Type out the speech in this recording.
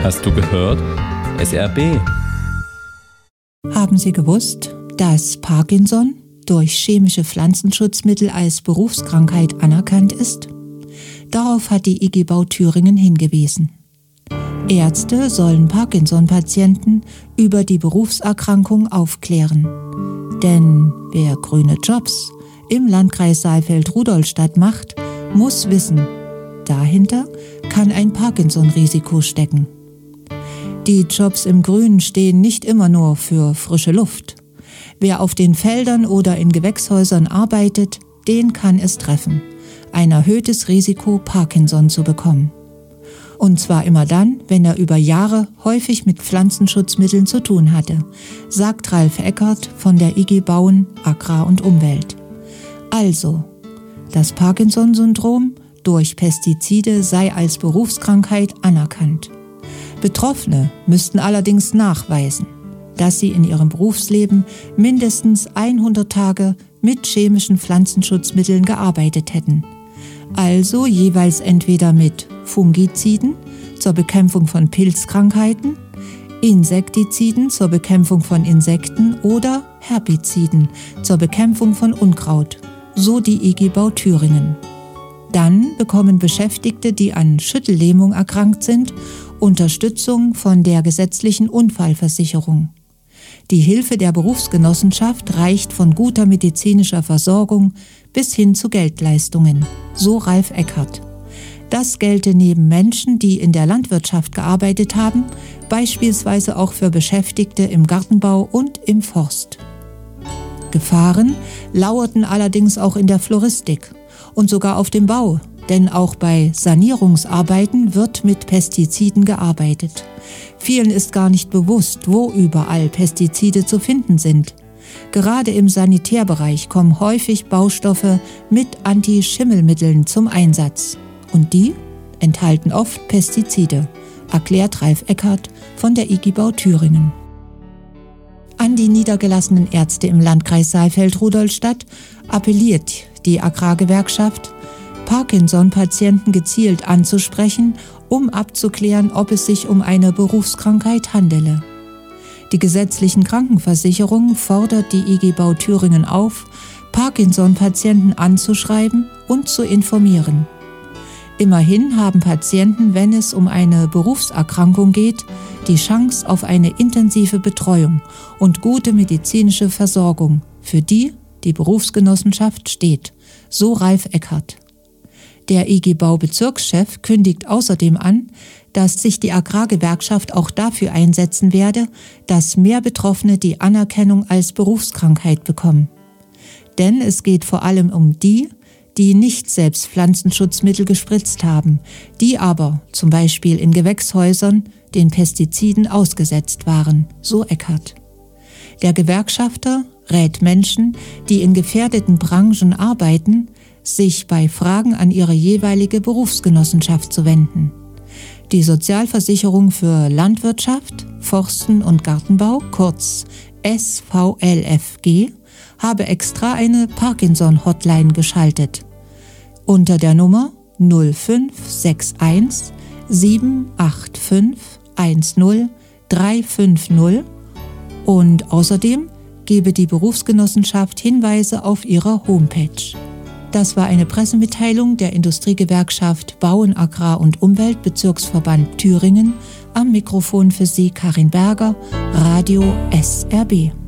Hast du gehört? SRB. Haben Sie gewusst, dass Parkinson durch chemische Pflanzenschutzmittel als Berufskrankheit anerkannt ist? Darauf hat die IG Bau Thüringen hingewiesen. Ärzte sollen Parkinson-Patienten über die Berufserkrankung aufklären. Denn wer grüne Jobs im Landkreis Saalfeld-Rudolstadt macht, muss wissen, dahinter kann ein Parkinson-Risiko stecken. Die Jobs im Grünen stehen nicht immer nur für frische Luft. Wer auf den Feldern oder in Gewächshäusern arbeitet, den kann es treffen. Ein erhöhtes Risiko, Parkinson zu bekommen. Und zwar immer dann, wenn er über Jahre häufig mit Pflanzenschutzmitteln zu tun hatte, sagt Ralf Eckert von der IG Bauen, Agrar und Umwelt. Also, das Parkinson-Syndrom durch Pestizide sei als Berufskrankheit anerkannt. Betroffene müssten allerdings nachweisen, dass sie in ihrem Berufsleben mindestens 100 Tage mit chemischen Pflanzenschutzmitteln gearbeitet hätten. Also jeweils entweder mit Fungiziden zur Bekämpfung von Pilzkrankheiten, Insektiziden zur Bekämpfung von Insekten oder Herbiziden zur Bekämpfung von Unkraut, so die IG Bau Thüringen. Dann bekommen Beschäftigte, die an Schüttellähmung erkrankt sind, Unterstützung von der gesetzlichen Unfallversicherung. Die Hilfe der Berufsgenossenschaft reicht von guter medizinischer Versorgung bis hin zu Geldleistungen, so Ralf Eckert. Das gelte neben Menschen, die in der Landwirtschaft gearbeitet haben, beispielsweise auch für Beschäftigte im Gartenbau und im Forst. Gefahren lauerten allerdings auch in der Floristik und sogar auf dem Bau, denn auch bei Sanierungsarbeiten wird mit Pestiziden gearbeitet. Vielen ist gar nicht bewusst, wo überall Pestizide zu finden sind. Gerade im Sanitärbereich kommen häufig Baustoffe mit Anti-Schimmelmitteln zum Einsatz. Und die enthalten oft Pestizide, erklärt Ralf Eckert von der IG Bau Thüringen. An die niedergelassenen Ärzte im Landkreis Saalfeld-Rudolstadt appelliert die Agrargewerkschaft, Parkinson-Patienten gezielt anzusprechen, um abzuklären, ob es sich um eine Berufskrankheit handele. Die gesetzlichen Krankenversicherungen fordert die IG Bau Thüringen auf, Parkinson-Patienten anzuschreiben und zu informieren. Immerhin haben Patienten, wenn es um eine Berufserkrankung geht, die Chance auf eine intensive Betreuung und gute medizinische Versorgung, für die die Berufsgenossenschaft steht, so Ralf Eckert. Der IG Bau Bezirkschef kündigt außerdem an, dass sich die Agrargewerkschaft auch dafür einsetzen werde, dass mehr Betroffene die Anerkennung als Berufskrankheit bekommen. Denn es geht vor allem um die, die nicht selbst Pflanzenschutzmittel gespritzt haben, die aber zum Beispiel in Gewächshäusern den Pestiziden ausgesetzt waren, so Eckert. Der Gewerkschafter rät Menschen, die in gefährdeten Branchen arbeiten, sich bei Fragen an ihre jeweilige Berufsgenossenschaft zu wenden. Die Sozialversicherung für Landwirtschaft, Forsten und Gartenbau, kurz SVLFG, habe extra eine Parkinson-Hotline geschaltet. Unter der Nummer 0561 785 10 350 und außerdem gebe die Berufsgenossenschaft Hinweise auf ihrer Homepage. Das war eine Pressemitteilung der Industriegewerkschaft Bauen, Agrar und Umwelt Bezirksverband Thüringen. Am Mikrofon für Sie Karin Berger, Radio SRB.